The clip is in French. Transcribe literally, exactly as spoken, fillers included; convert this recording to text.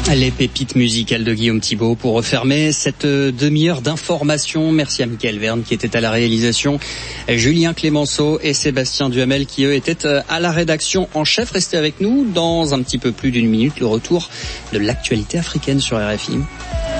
Les pépites musicales de Guillaume Thibault pour refermer cette demi-heure d'information. Merci à Mickaël Verne qui était à la réalisation, Julien Clémenceau et Sébastien Duhamel qui eux étaient à la rédaction en chef. Restez avec nous dans un petit peu plus d'une minute, le retour de l'actualité africaine sur R F I.